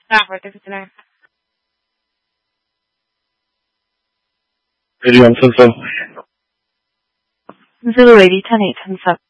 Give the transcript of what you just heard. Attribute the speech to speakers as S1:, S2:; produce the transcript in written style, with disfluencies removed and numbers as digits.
S1: Foarte puține.
S2: Radio 10 10.
S3: Zulu 80 10 8 10 7.